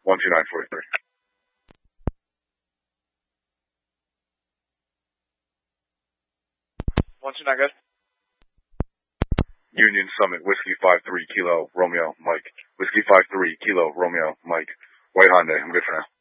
12943. 129 good. Union Summit, Whiskey 53 Kilo Romeo Mike. Whiskey 53 Kilo Romeo Mike. White Hyundai. I'm good for now.